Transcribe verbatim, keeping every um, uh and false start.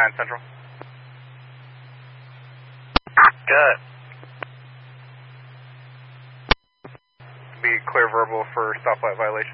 nine Central. Good. Be clear verbal for stoplight violation.